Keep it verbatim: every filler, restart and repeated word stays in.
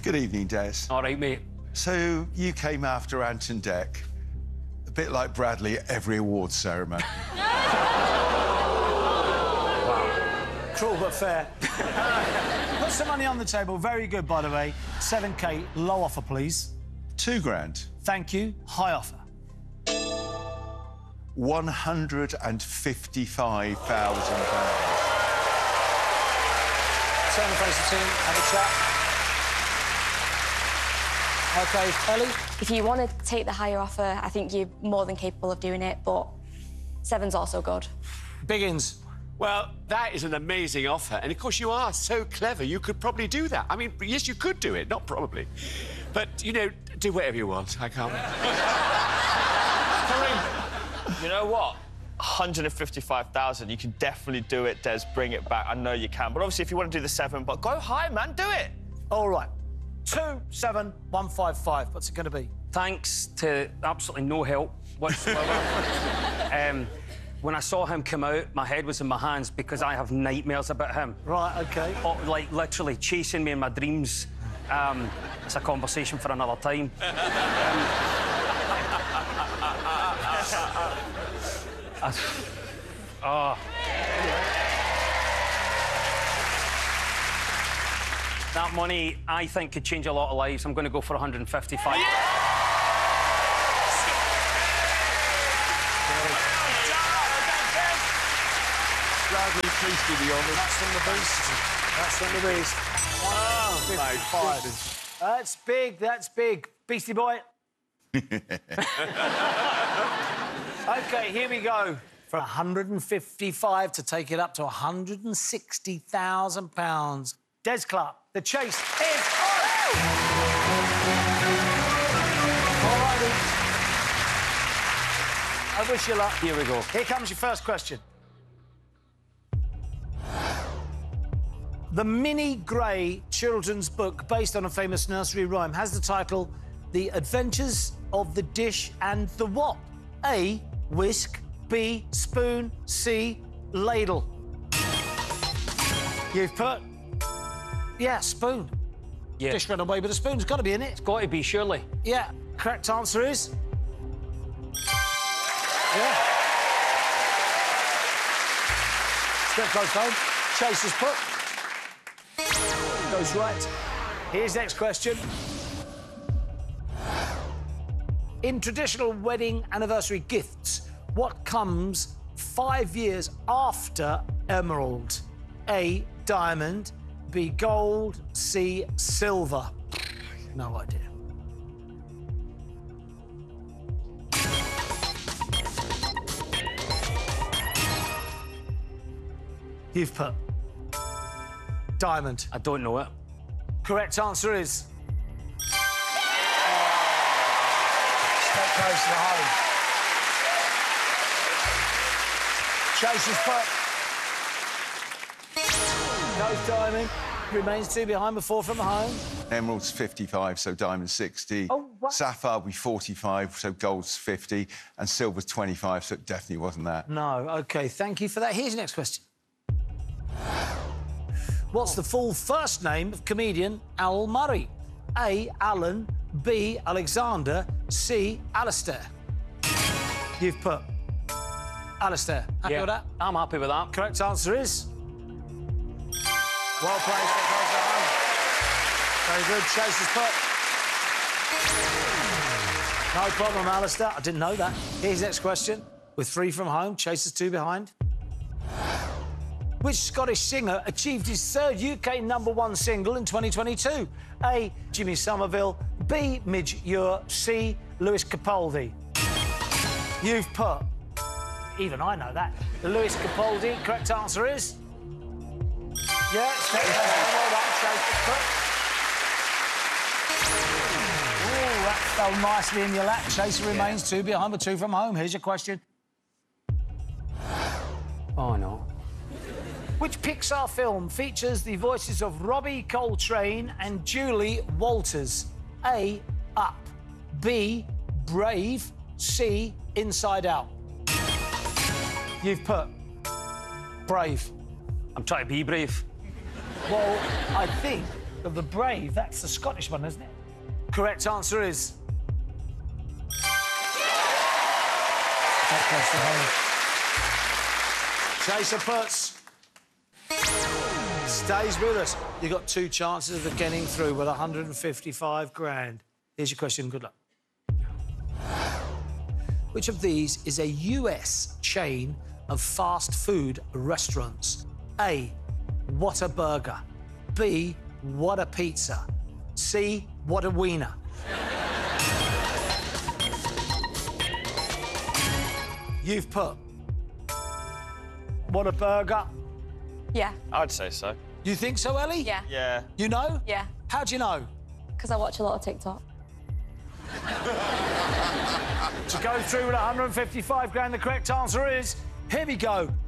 Good evening, Des. All right, mate. So, you came after Anton Deck, a bit like Bradley at every awards ceremony. Wow. Cruel but fair. Put some money on the table. Very good, by the way. seven K, low offer, please. Two grand. Thank you. High offer. one hundred and fifty-five thousand pounds. Turn the face of the team, have a chat. OK, Ellie? If you want to take the higher offer, I think you're more than capable of doing it, but seven's also good. Biggins. Well, that is an amazing offer. And, of course, you are so clever, you could probably do that. I mean, yes, you could do it, not probably. But, you know, do whatever you want. I can't... You know what? one hundred and fifty-five thousand. You can definitely do it, Des. Bring it back. I know you can. But obviously, if you want to do the seven, but go high, man. Do it. All right. Two, seven, one, five, five. What's it going to be? Thanks to absolutely no help whatsoever. um, when I saw him come out, my head was in my hands because I have nightmares about him. Right, OK. Oh, like, literally chasing me in my dreams. Um, it's a conversation for another time. um, I, oh. That money, I think, could change a lot of lives. I'm going to go for one hundred and fifty-five. Yeah! Bradley, please do the honours. That's from the beast. That's from the beast. Oh, my goodness. That's big, that's big. Beastie Boy. OK, here we go. For one hundred and fifty-five to take it up to one hundred and sixty thousand pounds. Des Clarke, the chase is on! All righty. I wish you luck. Here we go. Here comes your first question. The Minnie Gray children's book, based on a famous nursery rhyme, has the title The Adventures of the Dish and the What? A, whisk, B, spoon, C, ladle. You've put... Yeah, spoon. Yeah. Dish ran away with a spoon. It's got to be in it. It's got to be, surely. Yeah. Correct answer is... Yeah. Step close home. Chase is put. Goes right. Here's the next question. In traditional wedding anniversary gifts, what comes five years after emerald? A, diamond, B, gold, C, silver. No idea. You've put diamond. I don't know it. Correct answer is... Step close to home. Chase is put. Goes diamond. Remains two behind with four from home. Emerald's fifty-five, so diamond's sixty. Oh, what? Sapphire will be forty-five, so gold's fifty. And silver's twenty-five, so it definitely wasn't that. No, OK, thank you for that. Here's your next question. What's the full first name of comedian Al Murray? A, Alan, B, Alexander, C, Alistair. You've put Alistair. Happy Yeah, with that? I'm happy with that. Correct answer is... Well played, step close to home. Very good, Chase is put. No problem, Alistair. I didn't know that. Here's the next question. With three from home, Chase is two behind. Which Scottish singer achieved his third U K number one single in twenty twenty-two? A, Jimmy Somerville, B, Midge Ure, C, Lewis Capaldi. You've put... Even I know that. Lewis Capaldi. Correct answer is... Yeah, step down. Well done, Chase is put. Oh, that fell nicely in your lap. Chaser remains yeah. two behind with two from home. Here's your question. Oh, no. Which Pixar film features the voices of Robbie Coltrane and Julie Walters? A, Up. B, Brave. C, Inside Out. You've put Brave. I'm trying to be brave. Well, I think of the Brave. That's the Scottish one, isn't it? Correct answer is... That goes to home. Chaser puts... Stays with us. You've got two chances of getting through with one hundred fifty-five grand. Here's your question. Good luck. Which of these is a U S chain of fast food restaurants? A. Whataburger. B. WhataPizza. C. Whataweena. You've put Whataburger. Yeah. I'd say so. You think so, Ellie? Yeah. Yeah. You know? Yeah. How'd you know? Because I watch a lot of TikTok. To go through with one hundred fifty-five grand, the correct answer is... Here we go.